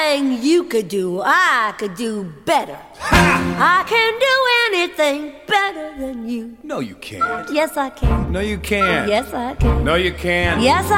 Anything you could do, I could do better. I can do anything better than you. No, you can't. Yes, I can. No, you can't. Yes, I can. No, you can't. Yes,